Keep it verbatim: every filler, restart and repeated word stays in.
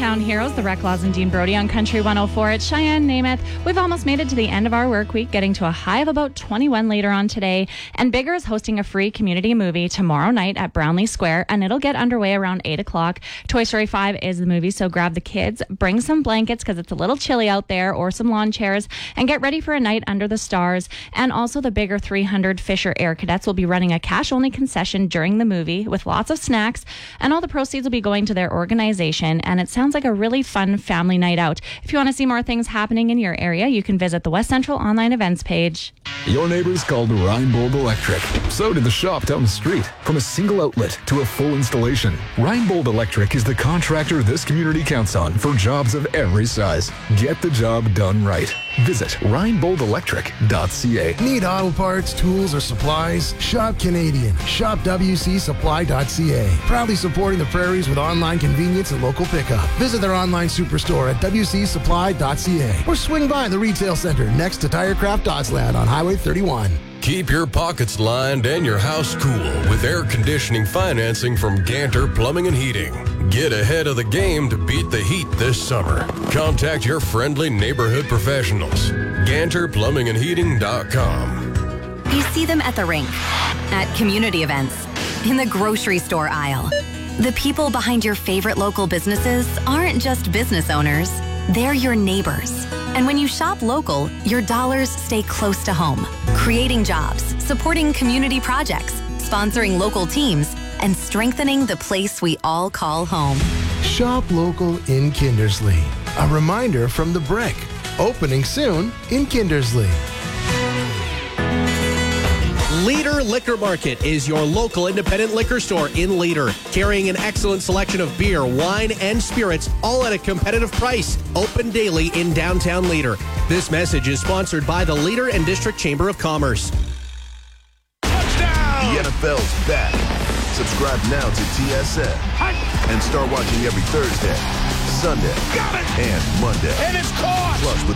Sound Heroes, the Reclaws and Dean Brody on Country one oh four at Cheyenne, Namath. We've almost made it to the end of our work week, getting to a high of about twenty-one later on today. And Bigger is hosting a free community movie tomorrow night at Brownlee Square, and it'll get underway around eight o'clock. Toy Story five is the movie, so grab the kids, bring some blankets because it's a little chilly out there, or some lawn chairs, and get ready for a night under the stars. And also the Bigger three hundred Fisher Air Cadets will be running a cash-only concession during the movie with lots of snacks, and all the proceeds will be going to their organization. And it sounds like a really fun family night out. If you want to see more things happening in your area, you can visit the West Central online events page. Your neighbors called Reinbold Electric. So did the shop down the street. From a single outlet to a full installation, Reinbold Electric is the contractor this community counts on for jobs of every size. Get the job done right. Visit reinbold electric dot c a. Need auto parts, tools, or supplies? Shop Canadian. Shop w c supply dot c a. Proudly supporting the prairies with online convenience and local pickup. Visit their online superstore at w c supply dot c a or swing by the retail center next to Tirecraft Dotsland on Highway thirty-one. Keep your pockets lined and your house cool with air conditioning financing from Ganter Plumbing and Heating. Get ahead of the game to beat the heat this summer. Contact your friendly neighborhood professionals. Ganter Plumbing and Heating dot com. You see them at the rink, at community events, in the grocery store aisle. The people behind your favorite local businesses aren't just business owners, they're your neighbors. And when you shop local, your dollars stay close to home, creating jobs, supporting community projects, sponsoring local teams, and strengthening the place we all call home. Shop local in Kindersley. A reminder from The Brick. Opening soon in Kindersley. Leader Liquor Market is your local independent liquor store in Leader, carrying an excellent selection of beer, wine, and spirits, all at a competitive price. Open daily in downtown Leader. This message is sponsored by the Leader and District Chamber of Commerce. Touchdown! The N F L's back. Subscribe now to T S N and start watching every Thursday, Sunday, and Monday. And it's caught! Plus, with